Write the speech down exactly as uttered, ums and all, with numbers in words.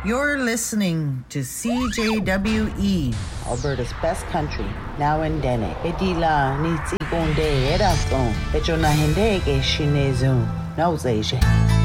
You're listening to C J W E, Alberta's best country, now in Dene. Edila ni tsikonde edaston, echona hende ke shinezun, nauzeje.